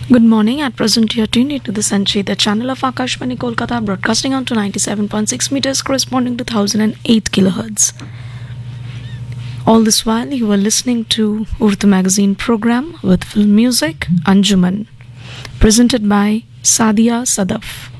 Good morning. At present, you are tuned into the Sanchi, the channel of Akashvani Kolkata, broadcasting on to 97.6 meters, corresponding to 1008 kilohertz. All this while, you are listening to Urdu Magazine program with film music Anjuman, presented by Sadia Sadaf.